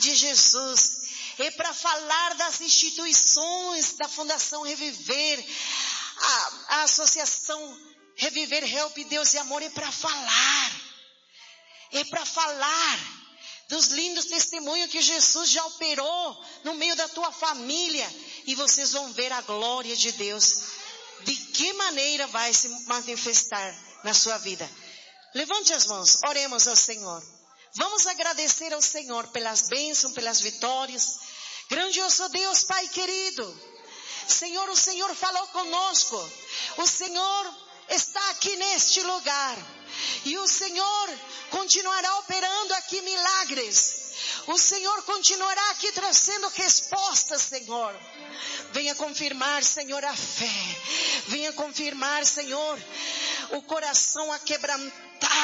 de Jesus. É para falar das instituições da Fundação Reviver, a Associação Reviver, Help, Deus e Amor. É para falar. É para falar dos lindos testemunhos que Jesus já operou no meio da tua família. E vocês vão ver a glória de Deus. De que maneira vai se manifestar na sua vida. Levante as mãos, oremos ao Senhor. Vamos agradecer ao Senhor pelas bênçãos, pelas vitórias. Grandioso Deus, Pai querido. Senhor, o Senhor falou conosco. O Senhor está aqui neste lugar. E o Senhor continuará operando aqui milagres. O Senhor continuará aqui trazendo respostas, Senhor. Venha confirmar, Senhor, a fé. Venha confirmar, Senhor, o coração aquebrantado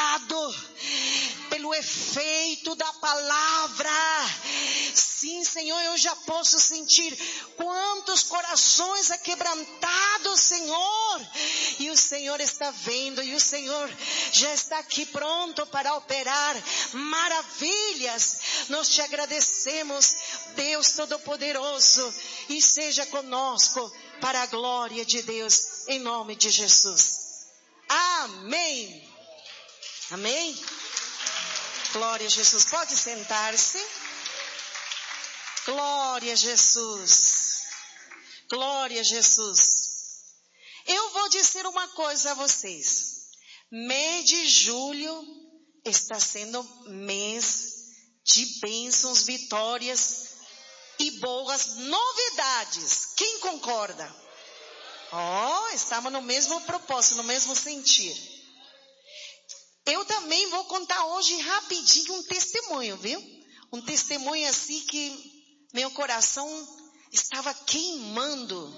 pelo efeito da palavra. Sim, Senhor, eu já posso sentir quantos corações aquebrantados, Senhor. E o Senhor está vendo, e o Senhor já está aqui pronto para operar maravilhas. Nós te agradecemos, Deus Todo-Poderoso, e seja conosco para a glória de Deus, em nome de Jesus. Amém. Amém. Glória a Jesus. Pode sentar-se. Glória a Jesus. Glória a Jesus. Eu vou dizer uma coisa a vocês. Mês de julho está sendo mês de bênçãos, vitórias e boas novidades. Quem concorda? Estamos no mesmo propósito, no mesmo sentir. Eu também vou contar hoje rapidinho um testemunho, viu? Um testemunho assim que meu coração estava queimando.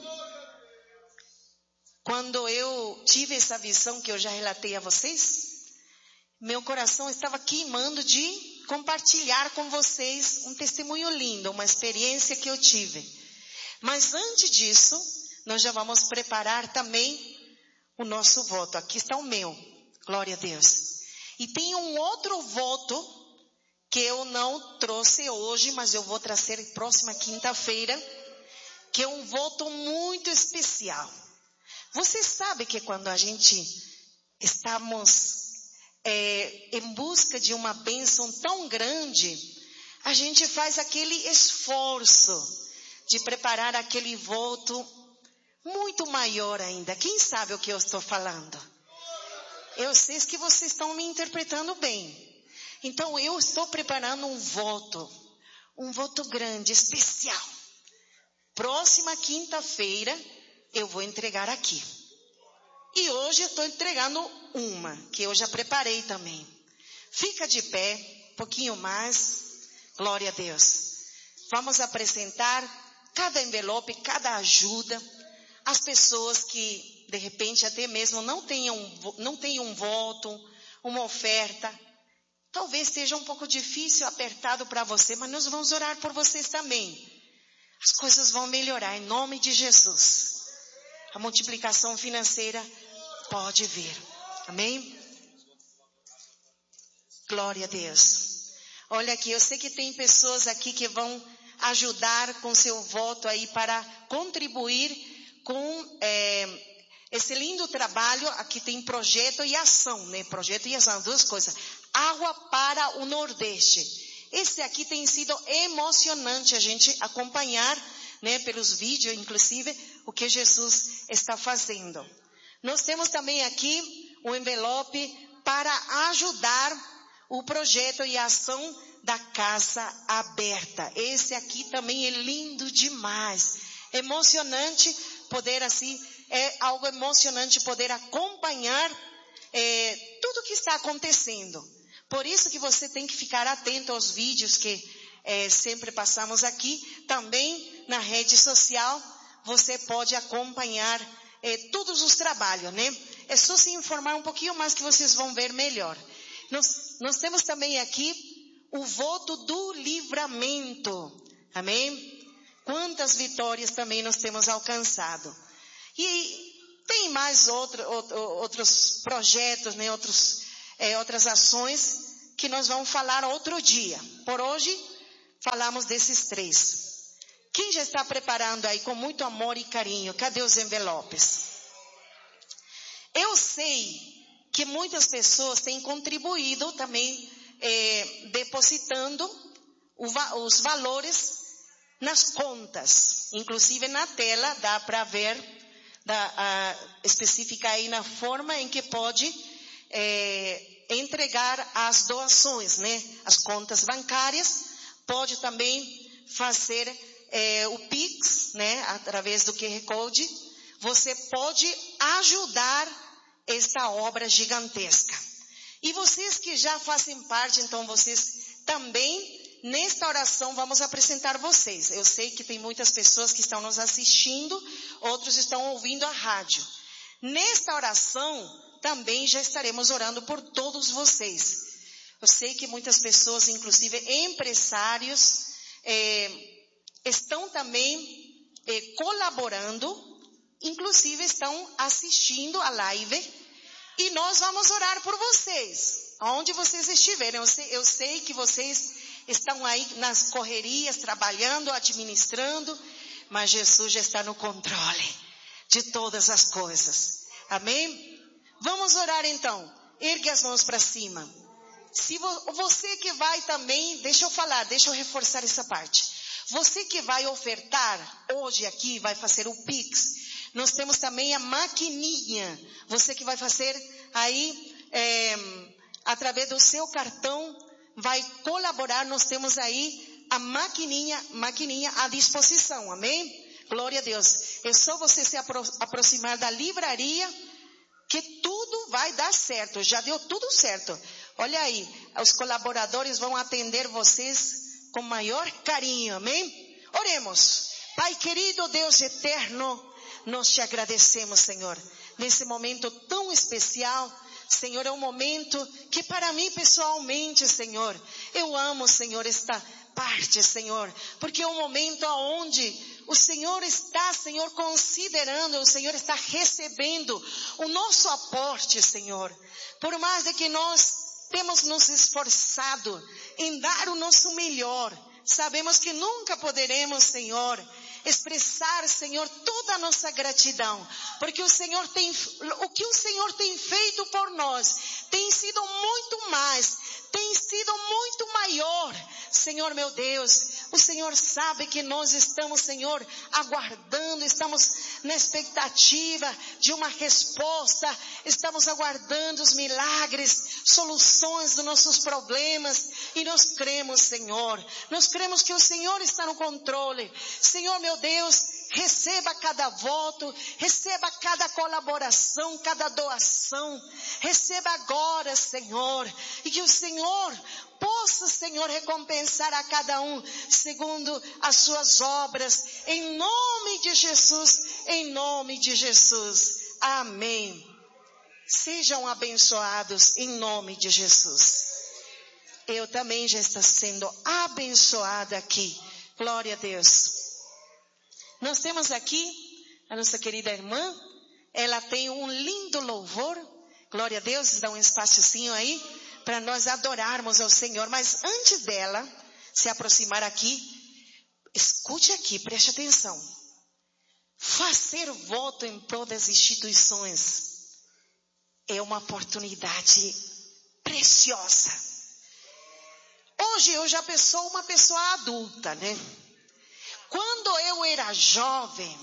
Quando eu tive essa visão que eu já relatei a vocês, meu coração estava queimando de compartilhar com vocês um testemunho lindo, uma experiência que eu tive. Mas antes disso, nós já vamos preparar também o nosso voto. Aqui está o meu. Glória a Deus. E tem um outro voto que eu não trouxe hoje, mas eu vou trazer próxima quinta-feira, que é um voto muito especial. Você sabe que quando a gente estamos em busca de uma bênção tão grande, a gente faz aquele esforço de preparar aquele voto muito maior ainda. Quem sabe o que eu estou falando? Eu sei que vocês estão me interpretando bem. Então eu estou preparando um voto grande, especial. Próxima quinta-feira eu vou entregar aqui. E hoje eu estou entregando uma, que eu já preparei também. Fica de pé, um pouquinho mais. Glória a Deus. Vamos apresentar cada envelope, cada ajuda. As pessoas que, de repente, até mesmo não tenham um voto, uma oferta. Talvez seja um pouco difícil, apertado para você, mas nós vamos orar por vocês também. As coisas vão melhorar em nome de Jesus. A multiplicação financeira pode vir. Amém? Glória a Deus. Olha aqui, eu sei que tem pessoas aqui que vão ajudar com seu voto aí para contribuir com esse lindo trabalho. Aqui tem projeto e ação, né? Projeto e ação, duas coisas. Água para o Nordeste. Esse aqui tem sido emocionante a gente acompanhar, né? Pelos vídeos, inclusive, o que Jesus está fazendo. Nós temos também aqui um envelope para ajudar o projeto e a ação da Casa Aberta. Esse aqui também é lindo demais. Emocionante poder assim, é algo emocionante poder acompanhar tudo que está acontecendo. Por isso que você tem que ficar atento aos vídeos que sempre passamos aqui. Também na rede social você pode acompanhar todos os trabalhos, né? É só se informar um pouquinho mais que vocês vão ver melhor. Nós temos também aqui o voto do livramento. Amém? Quantas vitórias também nós temos alcançado. E tem mais outros projetos, né? Outras ações que nós vamos falar outro dia. Por hoje, falamos desses 3. Quem já está preparando aí com muito amor e carinho? Cadê os envelopes? Eu sei que muitas pessoas têm contribuído também, depositando os valores nas contas. Inclusive na tela dá para ver, especifica aí na forma em que pode entregar as doações, né? As contas bancárias. Pode também fazer o Pix, né? Através do QR Code. Você pode ajudar esta obra gigantesca. E vocês que já fazem parte, então vocês também, nesta oração, vamos apresentar vocês. Eu sei que tem muitas pessoas que estão nos assistindo, outros estão ouvindo a rádio. Nesta oração, também já estaremos orando por todos vocês. Eu sei que muitas pessoas, inclusive empresários, estão também colaborando, inclusive estão assistindo a live, e nós vamos orar por vocês, onde vocês estiverem. Eu sei que vocês estão aí nas correrias, trabalhando, administrando, mas Jesus já está no controle de todas as coisas. Amém? Vamos orar então. Ergue as mãos para cima. Se você que vai também, deixa eu reforçar essa parte. Você que vai ofertar hoje aqui, vai fazer o Pix. Nós temos também a maquininha. Você que vai fazer aí, através do seu cartão, vai colaborar. Nós temos aí a maquininha à disposição. Amém? Glória a Deus. É só você se aproximar da livraria, que tudo vai dar certo. Já deu tudo certo. Olha aí, os colaboradores vão atender vocês com maior carinho. Amém? Oremos. Pai querido, Deus eterno, nós te agradecemos, Senhor, nesse momento tão especial. Senhor, é um momento que para mim pessoalmente, Senhor, eu amo, Senhor, esta parte, Senhor, porque é um momento onde o Senhor está, Senhor, considerando, o Senhor está recebendo o nosso aporte, Senhor. Por mais de que nós temos nos esforçado em dar o nosso melhor, sabemos que nunca poderemos, Senhor, expressar, Senhor, toda a nossa gratidão, porque o que o Senhor tem feito por nós tem sido muito mais, tem sido muito maior. Senhor meu Deus, o Senhor sabe que nós estamos, Senhor, aguardando, estamos na expectativa de uma resposta, estamos aguardando os milagres, soluções dos nossos problemas, e nós cremos, Senhor, nós cremos que o Senhor está no controle. Senhor meu Deus, receba cada voto, receba cada colaboração, cada doação, receba agora, Senhor, e que o Senhor possa, Senhor, recompensar a cada um segundo as suas obras, em nome de Jesus, em nome de Jesus. Amém. Sejam abençoados em nome de Jesus. Eu também já estou sendo abençoada aqui. Glória a Deus. Nós temos aqui a nossa querida irmã. Ela tem um lindo louvor. Glória a Deus. Dá um espacinho aí para nós adorarmos ao Senhor. Mas antes dela se aproximar aqui, escute aqui, preste atenção. Fazer voto em prol das instituições é uma oportunidade preciosa. Hoje eu já sou uma pessoa adulta, né? Quando eu era jovem,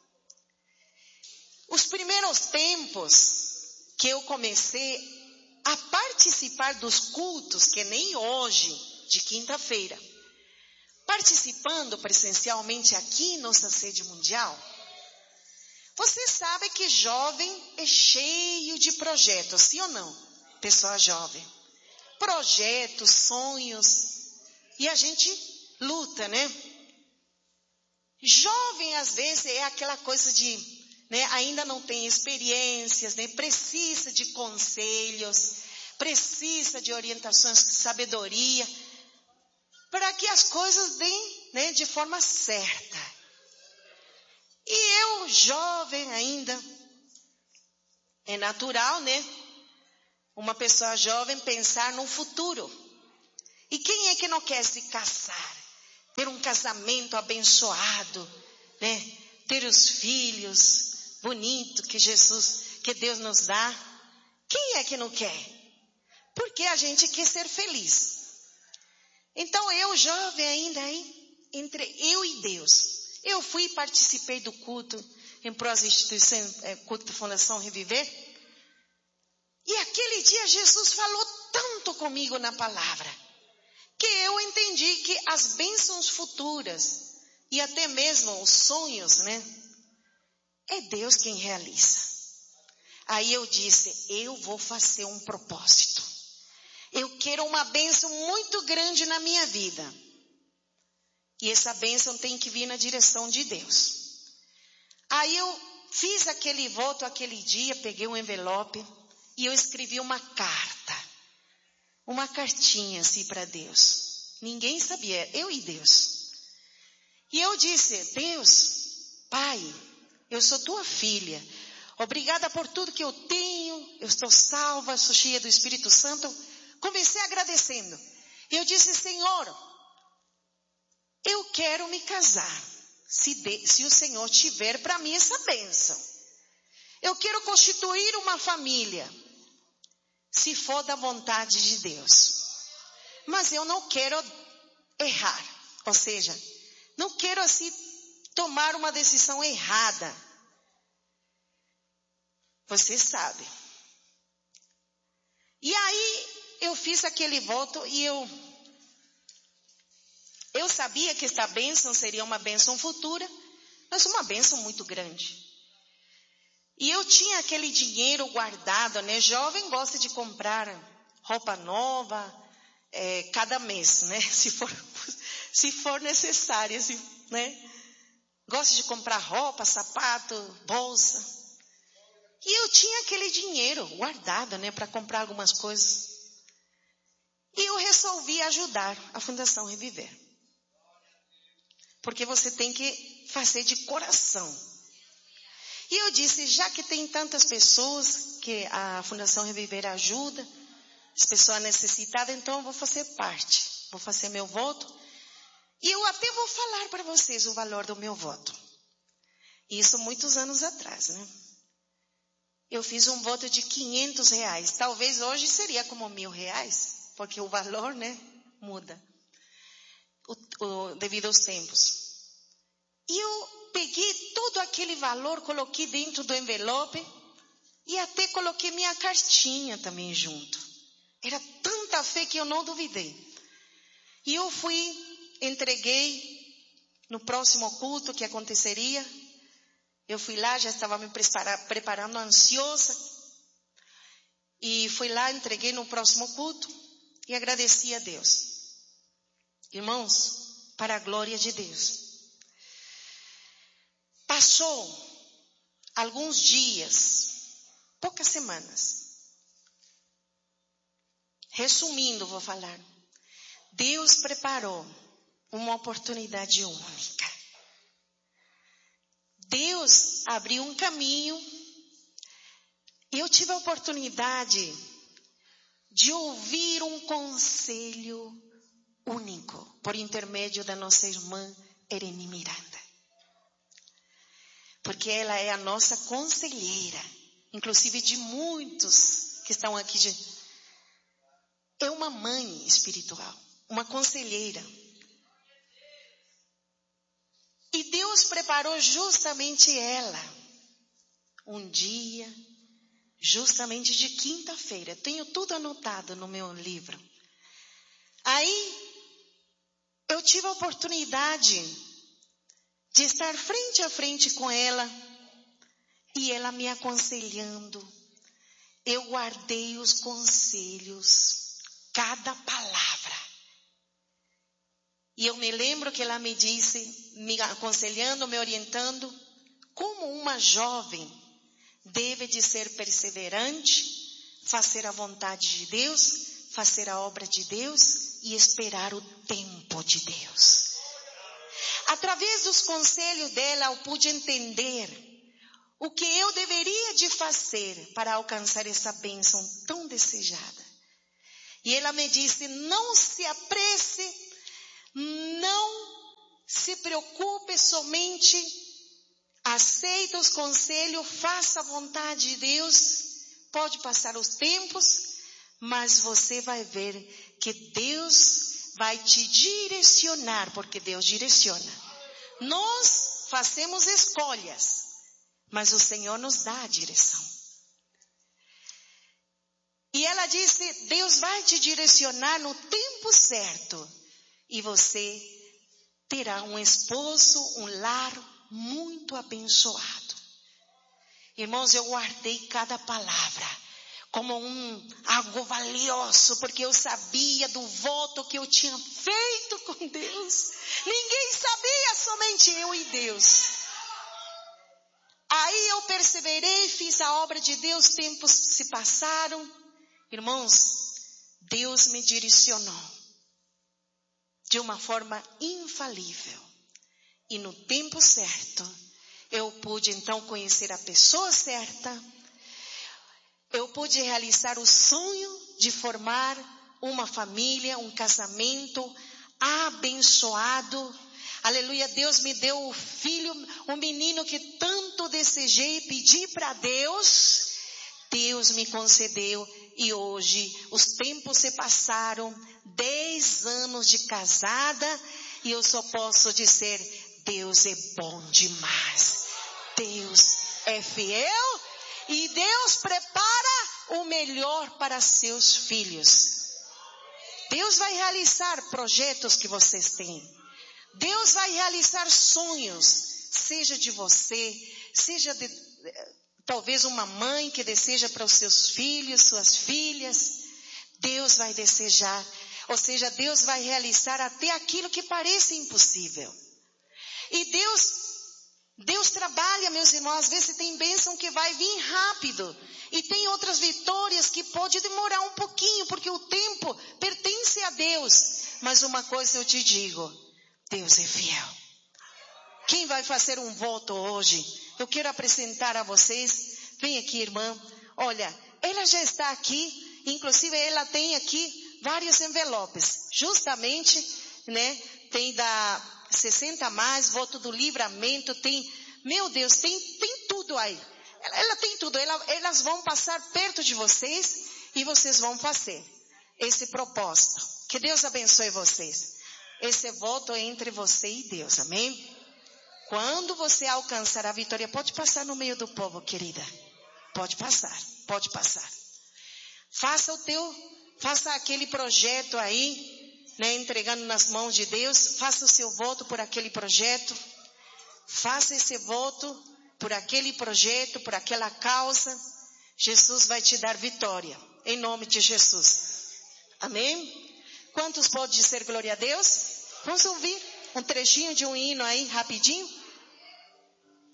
os primeiros tempos que eu comecei a participar dos cultos, que nem hoje, de quinta-feira, participando presencialmente aqui em nossa sede mundial, você sabe que jovem é cheio de projetos, sim ou não? Pessoa jovem. Projetos, sonhos, e a gente luta, né? Jovem às vezes é aquela coisa de, né, ainda não tem experiências, né? Precisa de conselhos, precisa de orientações, sabedoria, para que as coisas deem, né, de forma certa. E eu, jovem ainda, é natural, né? Uma pessoa jovem pensar no futuro. E quem é que não quer se casar? casamento abençoado, né? Ter os filhos bonitos que Deus nos dá. Quem é que não quer? Porque a gente quer ser feliz. Então eu, jovem ainda, entre eu e Deus, eu fui e participei do culto em prós da instituição, culto da Fundação Reviver. E aquele dia Jesus falou tanto comigo na palavra, que eu entendi que as bênçãos futuras e até mesmo os sonhos, né? É Deus quem realiza. Aí eu disse, eu vou fazer um propósito. Eu quero uma bênção muito grande na minha vida. E essa bênção tem que vir na direção de Deus. Aí eu fiz aquele voto aquele dia, peguei um envelope e eu escrevi uma carta. Uma cartinha assim para Deus. Ninguém sabia, eu e Deus. E eu disse, Deus, Pai, eu sou tua filha. Obrigada por tudo que eu tenho. Eu estou salva, sou cheia do Espírito Santo. Comecei agradecendo. Eu disse, Senhor, eu quero me casar. Se o Senhor tiver para mim essa bênção. Eu quero constituir uma família. Se for da vontade de Deus. Mas eu não quero errar. Ou seja, não quero assim tomar uma decisão errada. Você sabe. E aí eu fiz aquele voto e eu sabia que esta bênção seria uma bênção futura, mas uma bênção muito grande. E eu tinha aquele dinheiro guardado, né? Jovem gosta de comprar roupa nova cada mês, né? Se for necessário, né? Gosta de comprar roupa, sapato, bolsa. E eu tinha aquele dinheiro guardado, né? Para comprar algumas coisas. E eu resolvi ajudar a Fundação Reviver. Porque você tem que fazer de coração. E eu disse, já que tem tantas pessoas que a Fundação Reviver ajuda, as pessoas necessitadas, então eu vou fazer parte. Vou fazer meu voto. E eu até vou falar para vocês o valor do meu voto. Isso muitos anos atrás, né? Eu fiz um voto de R$500. Talvez hoje seria como R$1.000, porque o valor, né, muda devido aos tempos. E eu peguei todo aquele valor, coloquei dentro do envelope e até coloquei minha cartinha também junto. Era tanta fé que eu não duvidei. E eu fui, entreguei no próximo culto que aconteceria. Eu fui lá, já estava me preparando, ansiosa. E fui lá, entreguei no próximo culto e agradeci a Deus. Irmãos, para a glória de Deus. Passou alguns dias, poucas semanas. Resumindo, vou falar. Deus preparou uma oportunidade única. Deus abriu um caminho. Eu tive a oportunidade de ouvir um conselho único por intermédio da nossa irmã Ereni Miranda. Porque ela é a nossa conselheira, inclusive de muitos que estão aqui. É uma mãe espiritual, uma conselheira. E Deus preparou justamente ela. Um dia, justamente de quinta-feira. Tenho tudo anotado no meu livro. Aí, eu tive a oportunidade de estar frente a frente com ela. E ela me aconselhando. Eu guardei os conselhos, cada palavra. E eu me lembro que ela me disse, me aconselhando, me orientando, como uma jovem deve de ser perseverante, fazer a vontade de Deus, fazer a obra de Deus e esperar o tempo de Deus. Através dos conselhos dela, eu pude entender o que eu deveria de fazer para alcançar essa bênção tão desejada. E ela me disse, não se apresse, não se preocupe somente, aceita os conselhos, faça a vontade de Deus. Pode passar os tempos, mas você vai ver que Deus vai te direcionar, porque Deus direciona. Nós fazemos escolhas, mas o Senhor nos dá a direção. E ela disse, Deus vai te direcionar no tempo certo. E você terá um esposo, um lar muito abençoado. Irmãos, eu guardei cada palavra como algo valioso, porque eu sabia do voto que eu tinha feito com Deus. Ninguém sabia, somente eu e Deus. Aí eu perseverei, fiz a obra de Deus, tempos se passaram. Irmãos, Deus me direcionou de uma forma infalível. E no tempo certo, eu pude então conhecer a pessoa certa. Eu pude realizar o sonho de formar uma família, um casamento abençoado. Aleluia, Deus me deu o filho, um menino que tanto desejei, pedi para Deus. Deus me concedeu e hoje os tempos se passaram, 10 anos de casada e eu só posso dizer, Deus é bom demais. Deus é fiel e Deus prepara o melhor para seus filhos. Deus vai realizar projetos que vocês têm. Deus vai realizar sonhos, seja de você, seja de talvez uma mãe que deseja para os seus filhos, suas filhas. Deus vai desejar, ou seja, Deus vai realizar até aquilo que parece impossível. E Deus trabalha, meus irmãos, às vezes tem bênção que vai vir rápido. E tem outras vitórias que pode demorar um pouquinho, porque o tempo pertence a Deus. Mas uma coisa eu te digo, Deus é fiel. Quem vai fazer um voto hoje? Eu quero apresentar a vocês. Vem aqui, irmã. Olha, ela já está aqui. Inclusive, ela tem aqui vários envelopes. Justamente, né? Tem da 60 mais, voto do livramento. Tem, meu Deus, tem tudo aí. Ela tem tudo. Elas vão passar perto de vocês e vocês vão fazer esse propósito. Que Deus abençoe vocês. Esse voto é entre você e Deus, amém? Quando você alcançar a vitória, pode passar no meio do povo, querida. Pode passar, pode passar. Faça aquele projeto aí, né, entregando nas mãos de Deus. Faça o seu voto por aquele projeto. Faça esse voto por aquele projeto, por aquela causa. Jesus vai te dar vitória, em nome de Jesus. Amém? Quantos podem dizer glória a Deus? Vamos ouvir um trechinho de um hino aí, rapidinho?